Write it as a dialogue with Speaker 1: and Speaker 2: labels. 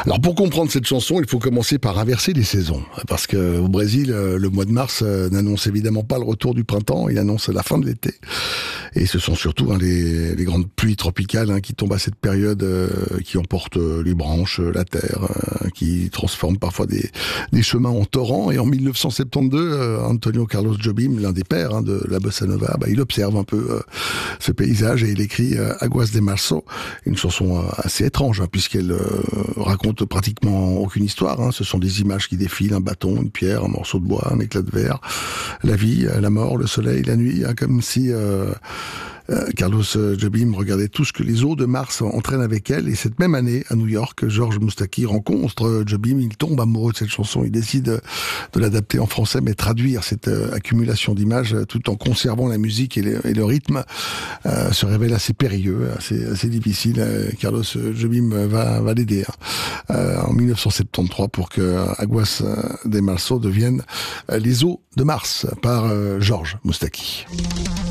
Speaker 1: Alors pour comprendre cette chanson, il faut commencer par inverser les saisons. Parce que au Brésil, le mois de mars n'annonce évidemment pas le retour du printemps, il annonce la fin de l'été. Et ce sont surtout les grandes pluies tropicales qui tombent à cette période, qui emportent les branches, la terre, qui transforment parfois des chemins en torrents. Et en 1972, Antonio Carlos Jobim, l'un des pères de la bossa nova, il observe un peu ce paysage et il écrit Aguas de Março, une chanson assez étrange puisqu'elle raconte pratiquement aucune histoire. Ce sont des images qui défilent, un bâton, une pierre, un morceau de bois, un éclat de verre, la vie, la mort, le soleil, la nuit, comme si Carlos Jobim regardait tout ce que les eaux de Mars entraînent avec elle. Et cette même année, à New York, Georges Moustaki rencontre Jobim, il tombe amoureux de cette chanson, il décide de l'adapter en français, mais traduire cette accumulation d'images tout en conservant la musique et le rythme se révèle assez périlleux, assez difficile. Carlos Jobim va l'aider en 1973 pour que Aguas de Março devienne les eaux de Mars par Georges Moustaki.